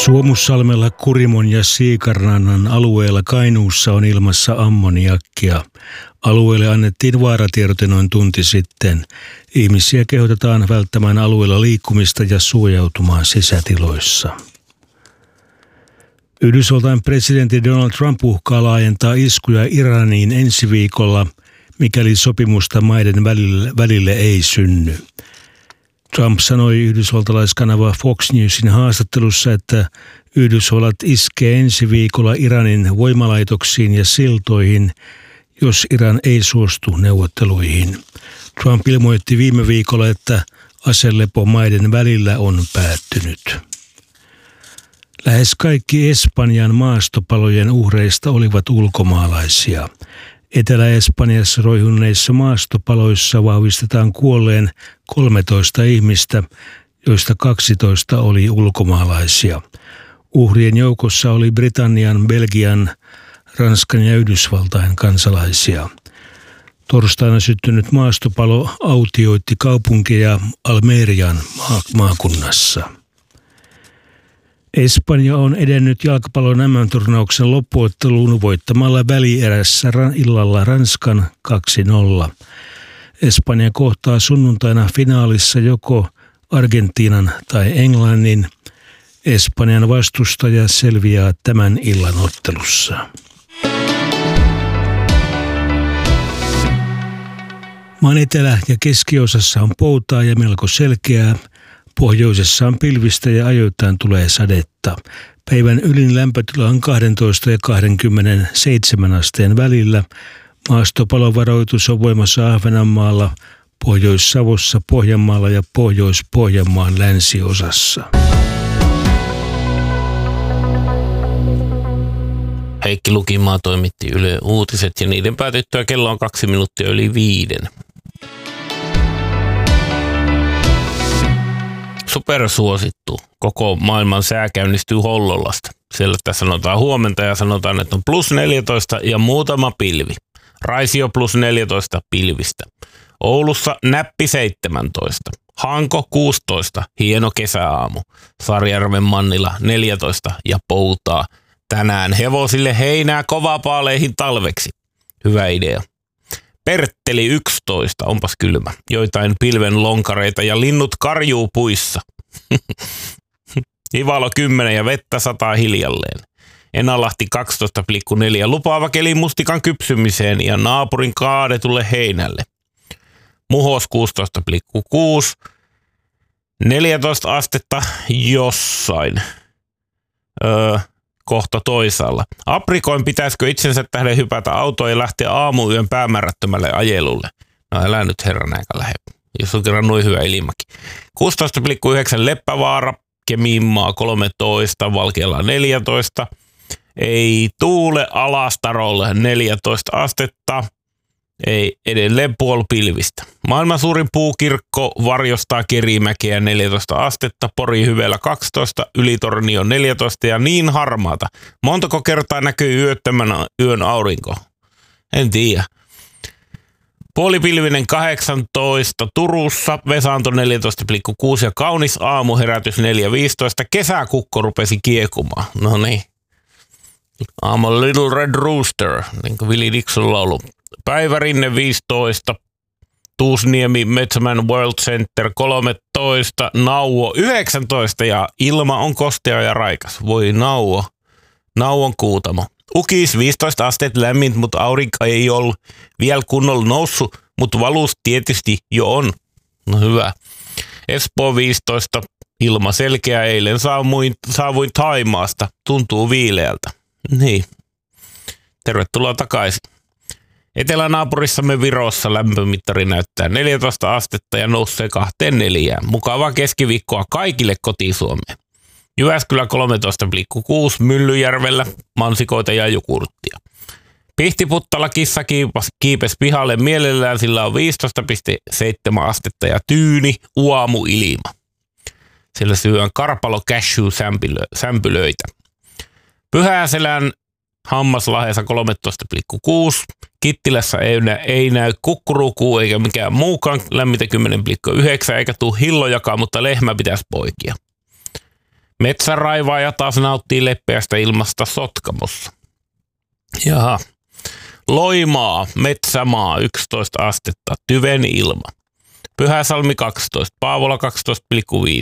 Suomussalmella, Kurimon ja Siikarrannan alueella Kainuussa on ilmassa ammoniakkia. Alueelle annettiin vaaratiedote noin tunti sitten. Ihmisiä kehotetaan välttämään alueella liikkumista ja suojautumaan sisätiloissa. Yhdysvaltain presidentti Donald Trump uhkaa laajentaa iskuja Iraniin ensi viikolla, mikäli sopimusta maiden välille ei synny. Trump sanoi yhdysvaltalaiskanava Fox Newsin haastattelussa, että Yhdysvallat iskee ensi viikolla Iranin voimalaitoksiin ja siltoihin, jos Iran ei suostu neuvotteluihin. Trump ilmoitti viime viikolla, että aselepo maiden välillä on päättynyt. Lähes kaikki Espanjan maastopalojen uhreista olivat ulkomaalaisia. Etelä-Espanjassa roihunneissa maastopaloissa vahvistetaan kuolleen 13 ihmistä, joista 12 oli ulkomaalaisia. Uhrien joukossa oli Britannian, Belgian, Ranskan ja Yhdysvaltain kansalaisia. Torstaina syttynyt maastopalo autioitti kaupunkeja Almerian maakunnassa. Espanja on edennyt jalkapallon MM-turnauksen loppuotteluun voittamalla välierässä illalla Ranskan 2-0. Espanja kohtaa sunnuntaina finaalissa joko Argentiinan tai Englannin. Espanjan vastustaja selviää tämän illan ottelussa. Maan etelä- ja keskiosassa on poutaa ja melko selkeää. Pohjoisessa on pilvistä ja ajoittain tulee sadetta. Päivän ylin lämpötila on 12 ja 27 asteen välillä. Maastopalovaroitus on voimassa Ahvenanmaalla, Pohjois-Savossa, Pohjanmaalla ja Pohjois-Pohjanmaan länsiosassa. Heikki Lukimaa toimitti Yle Uutiset ja niiden päätyttyä kello on 2 minuuttia yli 5. Supersuosittu. Koko maailman sää käynnistyy Hollolasta. Siellä sanotaan huomenta ja sanotaan, että on +14 ja muutama pilvi. Raisio +14 pilvistä. Oulussa näppi 17. Hanko 16. Hieno kesäaamu. Sarjärven Mannila 14 ja poutaa. Tänään hevosille heinää kovapaaleihin talveksi. Hyvä idea. Pertteli 11, onpas kylmä. Joitain pilven lonkareita ja linnut karjuu puissa. Ivalo 10 ja vettä sataa hiljalleen. Enalahti 12,4 lupaava keli mustikan kypsymiseen ja naapurin kaadetulle heinälle. Muhos 16,6. 14 astetta jossain. Kohta toisaalla. Aprikoin pitäisikö itsensä tähden hypätä autoon ja lähteä aamuyön päämäärättömälle ajelulle? No älä nyt herran aika lähde, jos on kerran noin hyvä ilmakin. 16,9 Leppävaara, Kemiinmaa 13, Valkeala 14. Ei tuule Alastarolle 14 astetta. Ei edelleen puolipilvistä. Maailman suurin puukirkko varjostaa Kerimäkeä 14 astetta, Pori Hyvellä 12, Ylitornio 14 ja niin harmaata. Montako kertaa näkyy yöttömän yön aurinko? En tiedä. Puolipilvinen 18 Turussa, Vesanto 14,6 ja kaunis aamuherätys 4,15. Kesäkukko rupesi kiekumaan. No niin. I'm a little red rooster, niin kuin Willie Dixon laulu. Päivärinne 15, Tuusniemi Metsämän World Center 13, Nauvo 19 ja ilma on kostea ja raikas. Voi Nauvo, Nauon kuutamo. Ukis 15 asteet lämmin, mutta aurinko ei ollut vielä kunnolla noussut, mutta valus tietysti jo on. No hyvä. Espoo 15, ilma selkeä, eilen saavuin Thaimaasta, tuntuu viileältä. Niin, tervetuloa takaisin. Etelänaapurissamme Virossa lämpömittari näyttää 14 astetta ja nousee 24. Mukavaa keskiviikkoa kaikille kotisuomeen. Jyväskylä 13,6, Myllyjärvellä mansikoita ja jogurttia. Pihtiputtala kissa kiipesi pihalle mielellään, sillä on 15,7 astetta ja tyyni uamuilma. Siellä syön karpalo cashew sämpylöitä. Pyhäselän Hammaslahdessa 13,6. Kittilässä ei näy kukkurukuu eikä mikään muukaan, lämmitä 10,9 eikä tuu hillojakaan, mutta lehmä pitäisi poikia. Metsäraivaaja taas nauttii leppeästä ilmasta Sotkamossa. Jaha. Loimaa, Metsämaa 11 astetta, tyven ilma. Pyhäsalmi 12, Paavola 12,5,